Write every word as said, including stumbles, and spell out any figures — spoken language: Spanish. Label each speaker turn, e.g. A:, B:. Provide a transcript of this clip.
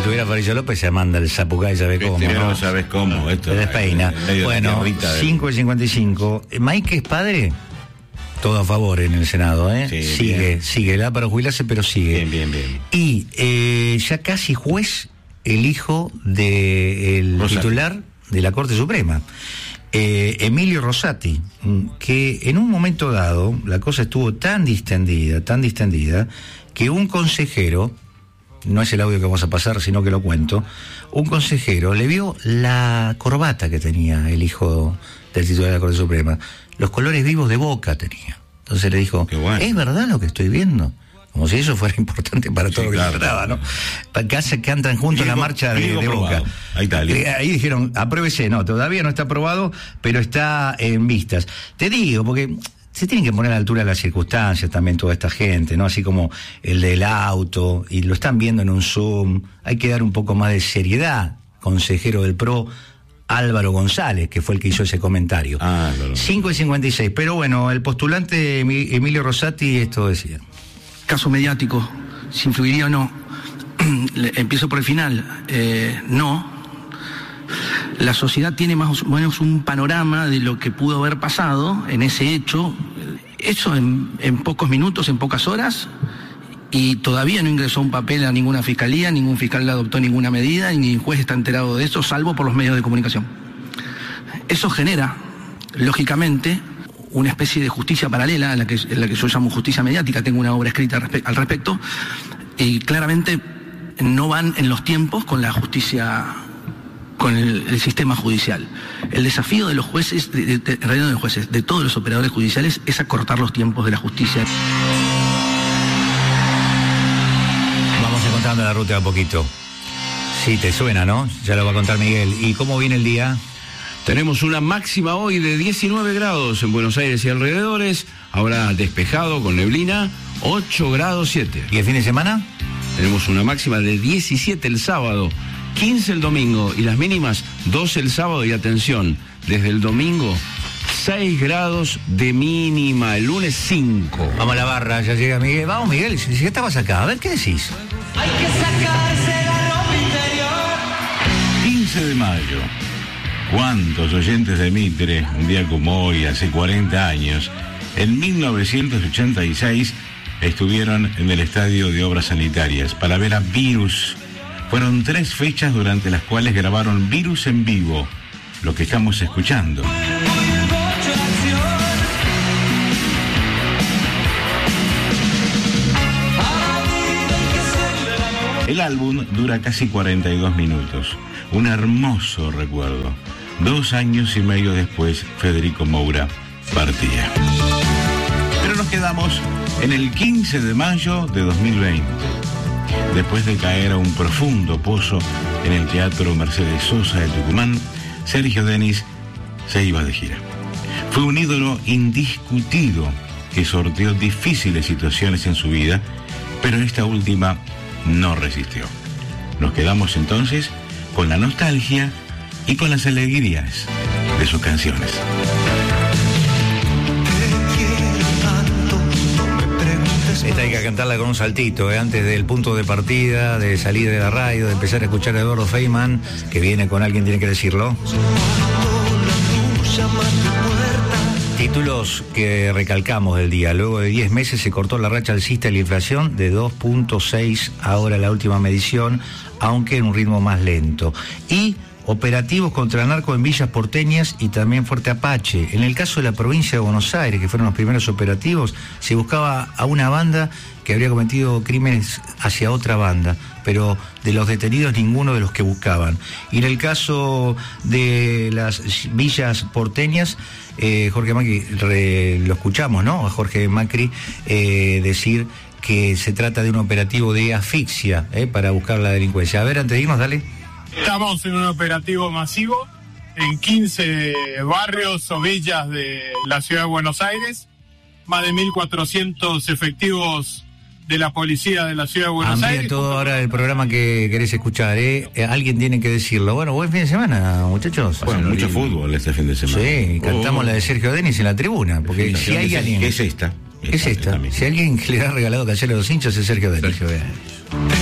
A: estuviera Fabricio López se manda el zapucay, ¿sabes cómo?
B: Pero
A: ¿no?
B: ¿sabes cómo? Esto
A: Se despeina.
B: De
A: Bueno, cinco y cincuenta y cinco. ¿Mike es padre? Todo a favor en el Senado, ¿eh? Sí, sigue, bien. sigue, le da para jubilarse, pero sigue.
B: Bien, bien, bien.
A: Y eh, ya casi juez el hijo del de titular de la Corte Suprema, eh, Emilio Rosati, que en un momento dado la cosa estuvo tan distendida, tan distendida, que un consejero, no es el audio que vamos a pasar, sino que lo cuento, un consejero le vio la corbata que tenía el hijo del titular de la Corte Suprema, los colores vivos de Boca tenía. Entonces le dijo, bueno. ¿Es verdad lo que estoy viendo? Como si eso fuera importante para todo sí, lo que claro, se trataba, ¿no? Para que cantan juntos la marcha de, de Boca.
B: Ahí está.
A: Eh, ahí dijeron, apruébese, no, todavía no está aprobado, pero está en vistas. Te digo, porque se tienen que poner a la altura de las circunstancias también toda esta gente, ¿no? Así como el del auto, y lo están viendo en un Zoom. Hay que dar un poco más de seriedad, consejero del P R O, Álvaro González, que fue el que hizo ese comentario.
B: Ah, claro.
A: cinco y cincuenta y seis. Pero bueno, el postulante Emilio Rosati esto decía.
C: Caso mediático, si influiría o no. Empiezo por el final. Eh, no. La sociedad tiene más o menos un panorama de lo que pudo haber pasado en ese hecho. Eso en, en pocos minutos, en pocas horas. Y todavía no ingresó un papel a ninguna fiscalía, ningún fiscal le adoptó ninguna medida, y ni el juez está enterado de eso, salvo por los medios de comunicación. Eso genera, lógicamente, una especie de justicia paralela, a la que, en la que yo llamo justicia mediática. Tengo una obra escrita respe- al respecto, y claramente no van en los tiempos con la justicia, con el, el sistema judicial. El desafío de los jueces, de, de, de, en realidad no de los jueces, de todos los operadores judiciales, es acortar los tiempos de la justicia.
A: Contando la ruta un poquito. Sí, te suena, ¿no? Ya lo va a contar Miguel. ¿Y cómo viene el día?
D: Tenemos una máxima hoy de diecinueve grados en Buenos Aires y alrededores. Ahora despejado con neblina, ocho grados siete.
A: ¿Y el fin de semana?
D: Tenemos una máxima de diecisiete el sábado, quince el domingo y las mínimas doce el sábado. Y atención, desde el domingo seis grados de mínima, el lunes cinco.
A: Vamos a la barra, ya llega Miguel. Vamos, Miguel, si ya estabas acá, a ver, ¿qué decís?
E: Hay que sacarse la ropa interior.
B: quince de mayo. ¿Cuántos oyentes de Mitre, un día como hoy, hace cuarenta años, en mil novecientos ochenta y seis, estuvieron en el Estadio de Obras Sanitarias para ver a Virus? Fueron tres fechas durante las cuales grabaron Virus en vivo, lo que estamos escuchando. El álbum dura casi cuarenta y dos minutos. Un hermoso recuerdo. Dos años y medio después, Federico Moura partía. Pero nos quedamos en el quince de mayo de dos mil veinte. Después de caer a un profundo pozo en el Teatro Mercedes Sosa de Tucumán, Sergio Denis se iba de gira. Fue un ídolo indiscutido que sorteó difíciles situaciones en su vida, pero esta última no resistió. Nos quedamos entonces con la nostalgia y con las alegrías de sus canciones.
A: Esta hay que cantarla con un saltito, ¿eh? Antes del punto de partida, de salir de la radio, de empezar a escuchar a Eduardo Feynman, que viene con Alguien Tiene que Decirlo. Títulos que recalcamos del día. Luego de diez meses se cortó la racha alcista de la inflación de dos punto seis, ahora la última medición, aunque en un ritmo más lento. Y operativos contra el narco en villas porteñas y también Fuerte Apache. En el caso de la provincia de Buenos Aires, que fueron los primeros operativos, se buscaba a una banda que habría cometido crímenes hacia otra banda, pero de los detenidos ninguno de los que buscaban. Y en el caso de las villas porteñas, eh, Jorge Macri, re, lo escuchamos, ¿no? A Jorge Macri eh, decir que se trata de un operativo de asfixia eh, para buscar la delincuencia. A ver, antes de irnos, dale.
F: Estamos en un operativo masivo en quince barrios o villas de la ciudad de Buenos Aires, más de mil cuatrocientos efectivos de la policía de la ciudad de Buenos
A: Aires. Todo ahora el programa que querés escuchar, ¿eh? Eh, Alguien tiene que decirlo. Bueno, buen fin de semana, muchachos.
B: Bueno, mucho y... fútbol este fin de semana.
A: Sí, cantamos oh. la de Sergio Denis en la tribuna, porque si hay alguien...
B: ¿Qué es esta?
A: ¿Qué es esta? Si alguien que le ha regalado callar a los hinchas es Sergio Denis. Sergio Denis.